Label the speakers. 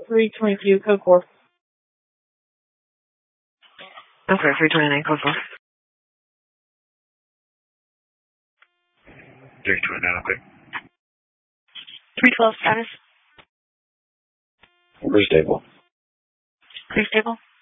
Speaker 1: 322, code 4.
Speaker 2: Okay, 329, code 4.
Speaker 3: 329, okay.
Speaker 2: 312 status.
Speaker 3: We're stable.
Speaker 2: Pretty stable.